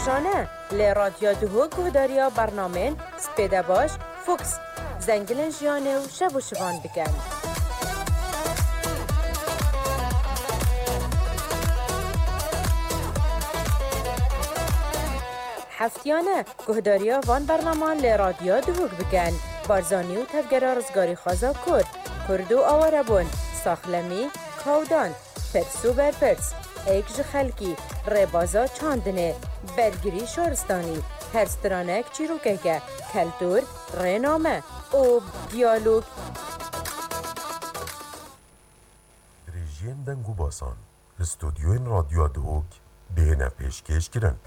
روزانه لی رادیو دهو گهداریا برنامه سپیده باش فوکس زنگلن جیانه و شب و شبان بکن. هفتیانه گهداریا وان برنامه لی رادیو دهوگ بکن. بارزانی و تفگره رزگاری خوازا کرد و آواره بون ساخلمی کودان پرسو برپرس ایکج خلکی ربازا چاندنه برگری شارستانی هرسترانک چیروکه کلتور رنامه و دیالوگ رژیم دنگو باسان استودیوین رادیو دهوک بهنه پیشکش کرن.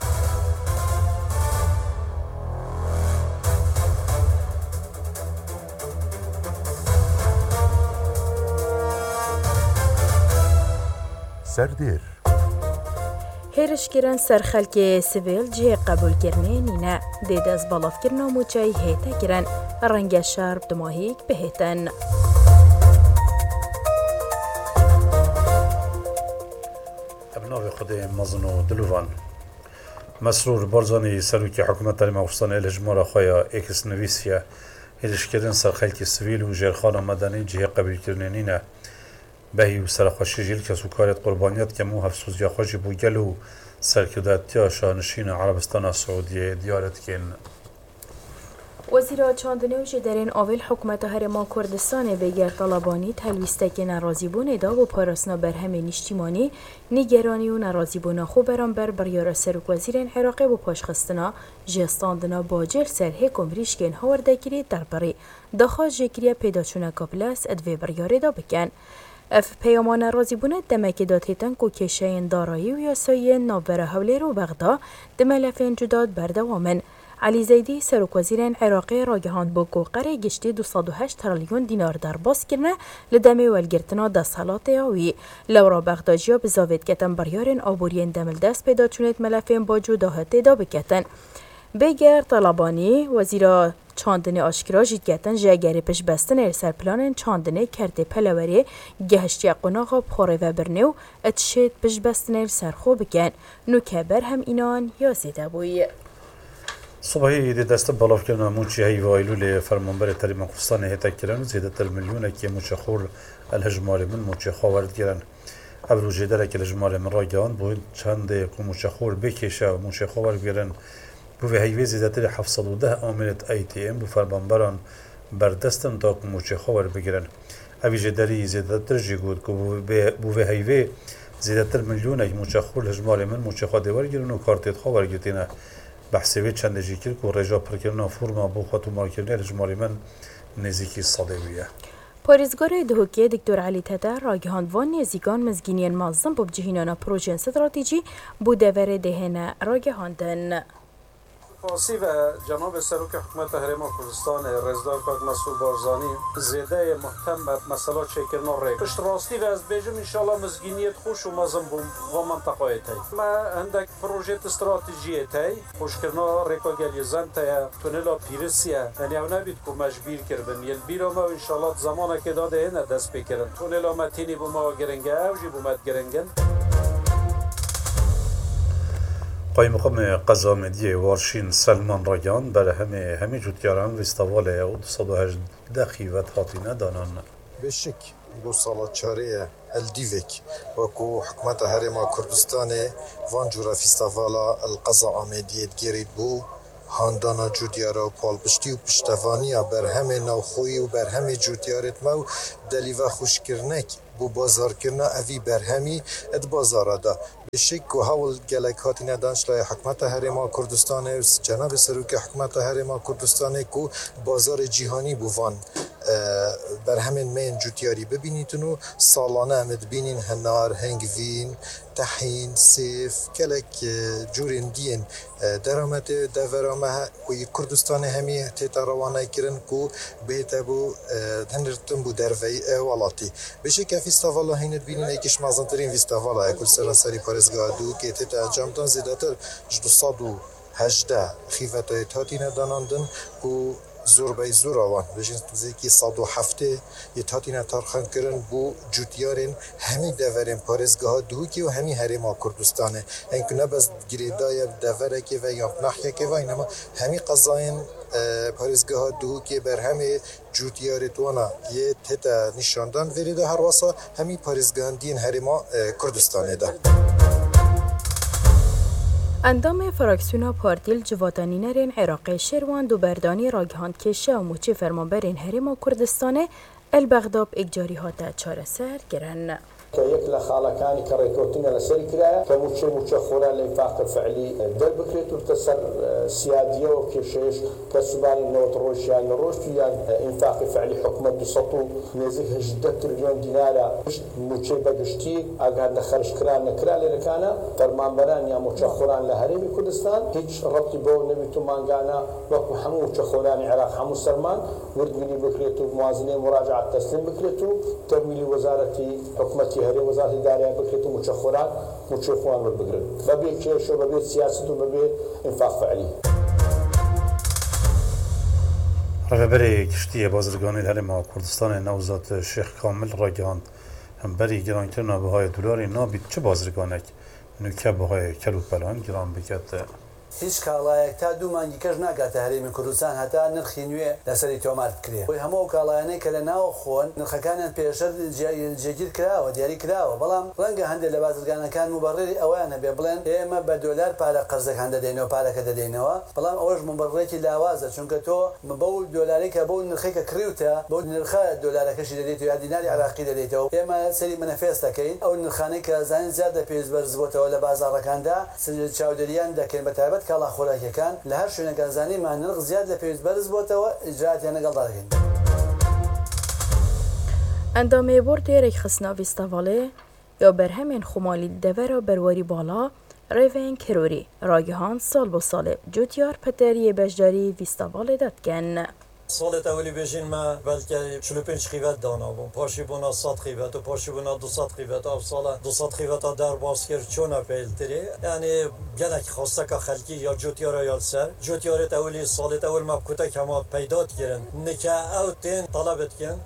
سردیر هرشکران سرخلک سویل جه قبول کرنه نینا دید از بالاف کرنا موچای هیتا کرن رنگ شرب دماهیک بهتن. ابناء خود مزن و دلوان مسرور بارزانی سروکی حکومت مخصوصان الهجمار خوایا اکس نویسیا هرشکران سرخلک سویل و جرخان مدنی جه قبول کرنه نینا بهی و سرخوشی جیل که سوکارت قربانیت که مو هفسوز یا خوشی بوگل و سرکداتی شانشین عربستان سعودیه دیارت کن. وزیر چاندنه و جدرین آویل حکومت هرما کردستان بگر طلبانی تلویسته که نرازی بونه دا و پاراسنا برهم نشتیمانی نگرانی و نرازی بونه خوب برانبر بریار سروک وزیرین عراقی و پاشخستنا جستاندنا باجل سر هکم ریشکن هاورده کری در بری داخل جکریه پیدا چونه کابلاس ادوی بریاره دا بکن. اف پیامان رازی بونه دمکی داتیتن که کشین دارایی و یاسایی نابره حولی رو بغدا دملفین جداد بردوامن. علی زیدی سروک وزیرین عراقی راگهاند با قره گشتی 208 تریلیون دینار در باز کرنه لدمه ولگرتنا دست حالات یاوی. لورا بغداجیا بزاوید کتن بریارین آبورین دمل دست پیدا چونید ملفین با جداهت دا بکتن. بگر طلبانی وزیر چاندنه آشکرا جید گتن جاگری پش بستن سرپلان چاندنه کرده پلوری گهشتی قناغا بخوره و برنو اتشید پش بستن سرخو بکن نوکه بر هم اینان یا زیده بوی. صبحی دی دست بالاف کردن موچی هی وایلو لی فرمانبر تریم خصوصان هیتا کردن زیده تر میلیونه که موچی خور الهجماری من موچی خوارد کردن. ابرو جدره که الهجماری من را گان بود چند که موچی خور بکشه و موچی خوارد کردن. بو هیوی زیده تر 710 آمنت ATM بو فرمانبران بردستن تا که موچی خوارد بگیرن. اوی جدری زیده تر جیگود که بو هیوی زیده تر میلیونه که موچی خور الهجماری من موچی خوارد گیرن و کارتیت خوارد گیرن. بحثی چند جیکر که رجا پرکرنا فرما بو خاطر مارکرنه رجماری من نزیکی صادقیه. پاریزگار دهوکی دکتر علی تتر راگهاند وان نزیکان مزگینین مازم با بجهینانا پروژه استراتژی بوده ور دهنه راگهاندن. فارسی و جناب سروک حکومت هرما کردستان رزدار کاک مسئول بارزانی زیده محکم به مسئله چکرنا ریک پشت راستی و از بیجم انشالله مزگینیت خوش و مزم بوم و منطقه تای ما هندک پروژه استراتژی تای خوش کرنا ریکا گلیزن تای تونلا پیرسیه یعنی او نبید که مجبیر کردن یل بیرا ما انشالله زمانه که داده اینه دست بکرن تونلا متینی بو ما گرنگه اوجی بو مد گرنگن قایم مقام قضا مدیه وارشین سلمان راگان برای همه جوتیاران ویستاوال او 218 خیوت هاتینه دانان. بشک دو سال چاره الدیوک وکو حکومت هرما کردستان وان جورا فیستاوالا القضا آمدیت گرید بو هاندانا جوتیارا و پالپشتی و پشتوانیا بر همه نوخوی و بر همه جوتیارت مو دلیوه خوشکرنک بو بازار کرنا اوی بر همی اد بازار دا بشک و هول گلک هاتینه دانشلای حکمت هرما کردستان و جناب سروک حکمت هرما کردستان کو بازار جهانی بوان بر همین من جوتیاری ببینیتون و سالانه همت بینین هنار هنگوین تحین سیف کلک جورین دین درامت دورامه کوی کردستان همی تیتا روانه کرن کو بیتا بو هنرتن بو دروی والاتی بشک فیستاوالا هینت بینین ایکش مازنترین فیستاوالا کل سرانسری پارزگاه دو که تیتا انجام دان زیداتر 218 خیفت هاتینه داناندن کو زور بای زور آوان بجن زیکی 107 یه تاتینا تارخان کرن بو جوتیارن همی دورن پارزگاه دوکی و همی هرما کردستانه اینکه نبس گریدای دوره که و یا ناحیه که و اینما همی قضاین پارزگاه دوکی بر همه جوتیار توانا یه تتا نشاندن وریده هر واسه همی پارزگاه دین هرما کردستانه ده. اندام فراکسیونا پارتیل جواتانینرین عراق شیروان دو بردانی را گهاند کشه و موچی فرمانبرین هرما کردستانه البغداد اگجاری هاتا چاره سر گرن. كيك لخالكاني كريكوتينا لسري كرايا كموتشي خورا الانفاق الفعلي دل بكريتو تسر سيادية وكيشيش كسباني نوت روشيان روشيان انفاق فعلي حكومة بسطو نزيه جدة تريليون دينار موتشي بقشتي اقعد نخرج كرا لكانا فرمان بران يا موتشي خوران لهريمي كردستان هيج ربطي بو نبيتو مانغانا وقت حمو موتشي خوراني عراق حمو سرمان ورد مني بكريتو موازنة مراجعة تسليم بكريتو تمويل وزارتي حكومتي هری وزارت اداره بکرد متشخرات متشخوان بگیرن ببی کیشو ببی سیاست و ببی انفاق فعلی. رهبری کشتی بازرگانی هرما کردستان نوزاد شیخ کامل را گهاند هم بری گران کردن بهای دلاری نابید چه بازرگانک نوکه بهای کلو پلان گران بکت. هیچ کالایەک تا دوو مانگی کەس ناگاتە هەرێمی کوردستان هەتا نرخی نوێ لەسەری تۆمار بکرێ. بۆی هەموو کاڵایانەی کە لە ناو خۆن نرخەکانیان پێشتر جێگیر کراوە دیاری کراوە بەڵام ڕەنگە هەندێک لە بازرگانەکان مبەڕێری ئەویان هەبێ بڵێن ئێمە بە دۆلار پارە قەرزەکان دەدەینەوە پارەکە دەدەینەوە بەڵام ئەوەش مبەڕێکی لاوازە چونکە تۆ بەو دۆلاری کە بەو نرخێکە کڕیوتە بۆ نرخە دۆلارەکەشی دەدەیت و یا دیناری عراقی دەدەیتەوە ئێمە سەری منەفێس دەکەین ئەو نرخانەی کە زانین زیادە پێویست بەرز بۆتەوە لە بازاڕەکاندا چاودێریان دەکەین بە تایبەت کاڵا خۆراکیەکان لە هەر شوێنەکان زانیمان نرخ زیاد لە پێویست بەرز بۆتەوە ئیجراتیان لەگەڵ دەکەین. اندامه برد ریخستنا ویستاواله یا برهمین خمالی دوره برواری بالا ریوین کروری راگهان سال با سال جوتیار پتری بجداری ویستاواله دادگن. سال اولی بجین ما بلکه 45 خیوت دانا بون پاشی بونا 100 خیوت و پاشی بونا 200 خیوت و سال 200 خیوت در باسکر چون پیلتری یعنی گلک خواسته که خلکی یا جوتیار یا سر جوتیار اولی سال اول ما کوتا کما پیدا کردن نکه او تین طلبت کن.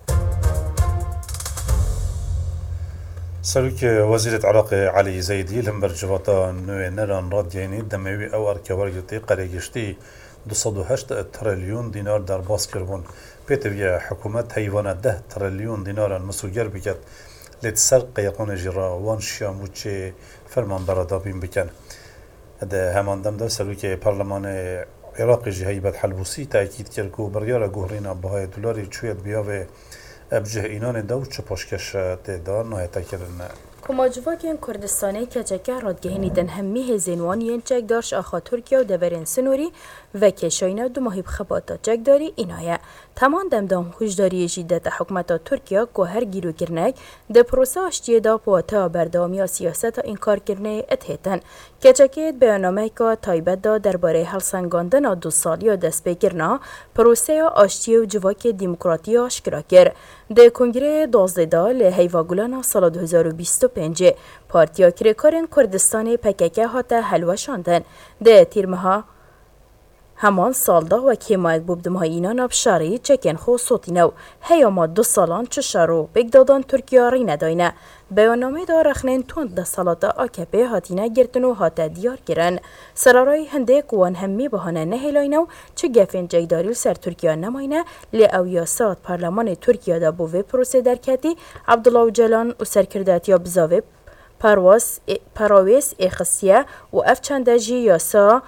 سلوك وزيرة عراق علي زيدي لمبر جواتا نوي نران رادياني دموي او اركواريتي قريقشتي 208 تریلیون دینار در باز کربون پیتوی حکومت حیوان 10 تریلیون دینار مسوگر بکد لیت سر قیقان جرا وان شیاموچه فرمان برادابین بکن ده همان دم ده سلوک پارلمان عراق جهیبت حلبوسی تأکید کرد که بریار گوهرین بهای دلاری چوید بیاوه ابجه اینان دو چه پاشکش تیدار نهایتا کردن. کماجواکین کردستانی کچکه رادگهینی دن همی هزینوانیین چک دارش آخا ترکیه و دورین سنوری و کشاینا دو ماهی بخباتا چک داری اینایه تمام دمدام خوشداری جیدت حکمتا ترکیه که هر گیرو گرنک ده پروسه آشتیه دا پواتا بردامی سیاست انکار کرنه اتهتن کچکه بیانامه که تایبت دا درباره هلسنگاندن 2 سالی دست بگیرنا پروسه آشتیه و جواک دیموکراتی آشکرا کرد ده کنگره 12 دا لحیواگولان سال 2025 پارتیا کرکارن کردستان پککه هاته حلوشاندن ده تیرمها همان سالدا و کمایت بودمهای اینا نبشاری چکن خو صوتینو هیاما 2 سالان چشارو بگدادان ترکیه ری نداینه بیانامه دا رخنین توند ده سالات AKP هاتینه گرتنو هاته دیار گرن سرارای هنده قوان همی بهانه نهیلاینو چه گفین جگداریل سر ترکیه نماینه لی او یاسات پارلمان ترکیه دا بوه پروسه درکتی عبدالله جلان و سرکرداتیا بزاوه پراویس اخصیه و افچنده جی یاسا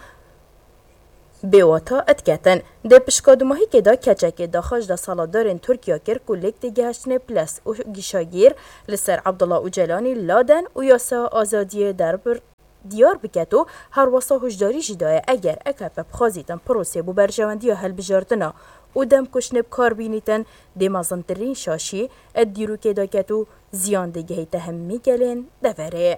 بیواتا اتکتن ده پشکادماهی که دا کچک داخل دا سالادارن ترکیه کر کلیک دیگهشتن پلس و گیشاگیر لسر عبدالله اوجلانی لادن و یاسا آزادی دربر دیار بکتو هر واسا هجداری جدای اگر اکاپ بخوازیتن پروسه بو برجواندی هل بجاردنا و دم کشنب کار بینیتن ده مازنترین شاشی ادیرو که دا کتو زیان دیگهی تهمی گلین دوره.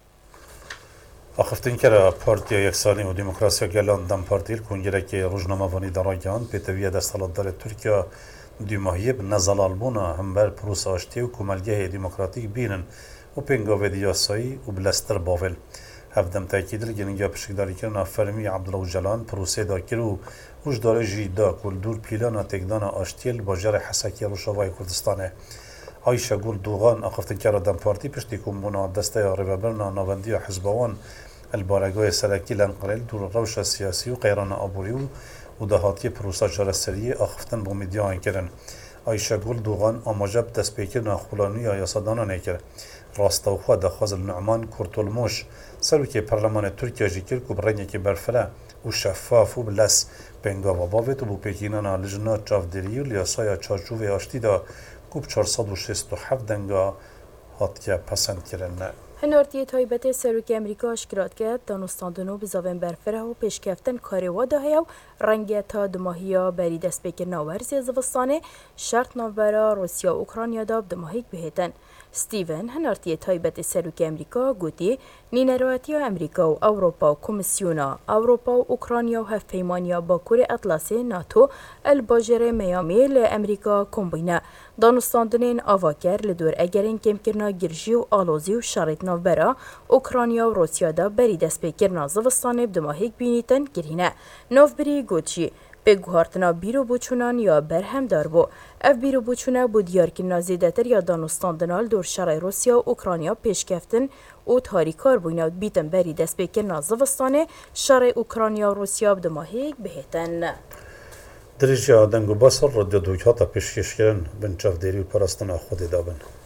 آخفتین کرا پارتیا یکسانی و دموکراسی گلان دم پارتیل کنگره که روزنامه وانی دراگان پیتویه در سالادار ترکیه دیماهیه بنزال آلبونا هم بر پروس آشتی و کمالگه دموکراتیک بینن و پنگاوه دیاسایی و بلستر باول هەفدەم تاکیدل گەنگیا پشکداریکردنا فەرمی عەبدوڵڵا جەلان پرۆسێ داکر و هشدارە جی دا کول دوور پیلانە تێکدانا ئاشتیل باژارە حەسەکیە ڕۆژاوای کوردستانê Ayşe Gul Doğan axiftinkara Dem Partî piştî kombûna desteya rêveberna navendiya Hizbawan el baregoyê Selekî Lenqerê dûr rewşa siyasî û qeyrana aborî û dahatiyê pîrosa çareseriyê axiftin bo medyayan kirin. Ayşe Gul Doğan amaje bi destpêkirina xulanîya yasadananê kir. Rastewxwe daxwaz li Numan Kurtulmuş serokê Perlemanê Tirkiye jî kir ku bi rengekî berfire û şeffaf û bi les pêngava bavê û bû pêkînana lijina çavderî û li yasaya çarçûvê aştî da ku bi 467 denga hatiye pesendkirin. هنارتیه تایبەتê Serokê Amerîka eşkirat kir danûstandino bi zavên berfireh û pêşkeftin karê wa daye û rengê ta di mahiya berî destpêkirina werzê zivistanê şert navbera Rûsya û Ukrayna da bi dimahîk bihêtin. Stephen hinartiye taybetê Serokê Amerîka gotî nîneratiya Amerîka û Ewropa û Komîsyona Ewropa û Ukrayna û hevpeymaniya Bakurê Atlasê NATO el bajêrê Miamê li Amerîka kombîne. Danûstandinên avaker li dor egerên kêmkirina girjî û alozî û şerê navbera Ukrayna û Rûsya da berî destpêkirina zivistanê bi dimahîk bînîtin girîne. Navbirî got jî pê guhartina bîrobûçûnan ya berhemdar bû. Ev bîrobûçûne bû diyarkirina zêdetir ya danûstandina li dor şerê Rûsya û Ukrayna pêşkeftin û tarîkar bûne bîtin berî destpêkirina zivistanê şerê Ukrayna û Rûsya bi dimahîk bihêtin. Dirêjiya deng û basal radyo dûk hata pêşkêşkirin bin çavderî û parastina Xwedê dabin.